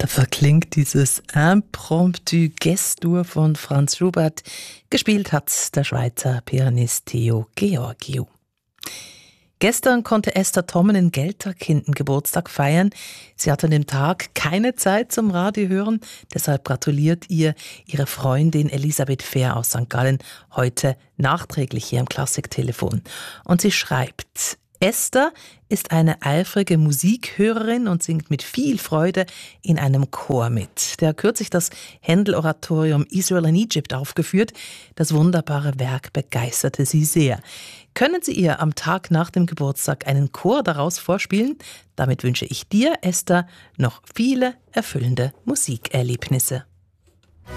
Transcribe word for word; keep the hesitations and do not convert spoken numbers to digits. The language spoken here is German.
verklingt dieses Impromptu Gästur von Franz Schubert. Gespielt hat der Schweizer Pianist Theo Georgiou. Gestern konnte Esther Tommen in Gelterkinden Geburtstag feiern. Sie hatte an dem Tag keine Zeit zum Radio hören, deshalb gratuliert ihr ihre Freundin Elisabeth Fehr aus Sankt Gallen heute nachträglich hier im Klassiktelefon. Und sie schreibt: Esther ist eine eifrige Musikhörerin und singt mit viel Freude in einem Chor mit. Der hat kürzlich das Händel-Oratorium Israel in Egypt aufgeführt. Das wunderbare Werk begeisterte sie sehr. Können Sie ihr am Tag nach dem Geburtstag einen Chor daraus vorspielen? Damit wünsche ich dir, Esther, noch viele erfüllende Musikerlebnisse.